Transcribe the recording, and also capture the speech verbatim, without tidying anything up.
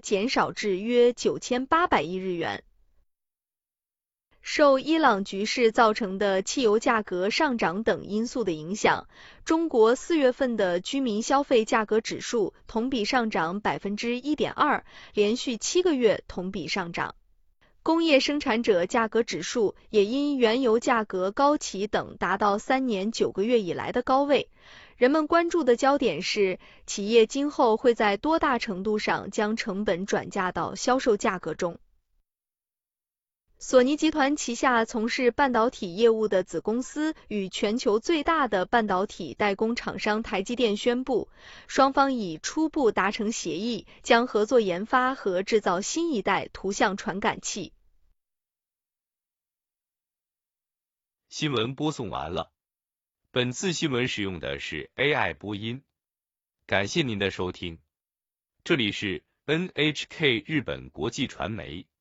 减少至约九千八百亿日元。受伊朗局势造成的汽油价格上涨等因素的影响，中国四月份的居民消费价格指数同比上涨 百分之一点二， 连续七个月同比上涨。工业生产者价格指数也因原油价格高企等达到三年九个月以来的高位。人们关注的焦点是，企业今后会在多大程度上将成本转嫁到销售价格中。索尼集团旗下从事半导体业务的子公司与全球最大的半导体代工厂商台积电宣布，双方已初步达成协议，将合作研发和制造新一代图像传感器。 新闻播送完了，本次新闻使用的是 A I 播音，感谢您的收听，这里是 N H K 日本国际传媒。